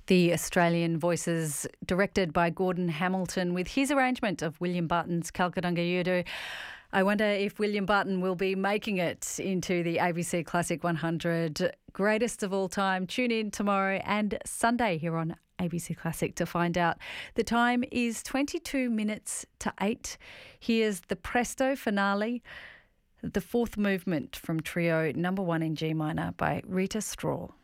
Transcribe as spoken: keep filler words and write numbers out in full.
The Australian Voices, directed by Gordon Hamilton, with his arrangement of William Button's Kalkadungayudu. I wonder if William Button will be making it into the A B C Classic one hundred greatest of all time. Tune in tomorrow and Sunday here on A B C Classic to find out. The time is twenty-two minutes to eight. Here's the Presto finale, the fourth movement from Trio number one in G minor by Rita Straw.